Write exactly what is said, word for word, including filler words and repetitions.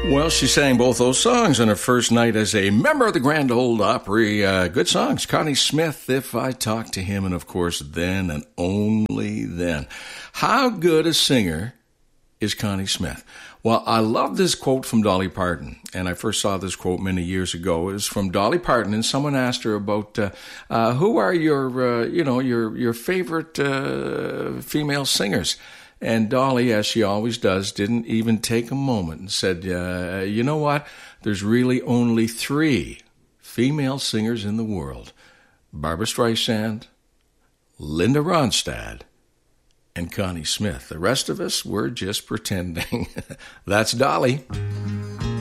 Well, she sang both those songs on her first night as a member of the Grand Ole Opry. Uh, good songs. Connie Smith, If I Talk to Him, and of course, Then and Only Then. How good a singer is Connie Smith? Well, I love this quote from Dolly Parton, and I first saw this quote many years ago. It was from Dolly Parton, and someone asked her about uh, uh, who are your, uh, you know, your your favorite uh, female singers. And Dolly, as she always does, didn't even take a moment and said, uh, you know what? There's really only three female singers in the world. Barbra Streisand, Linda Ronstadt, and Connie Smith. The rest of us, we're just pretending. That's Dolly.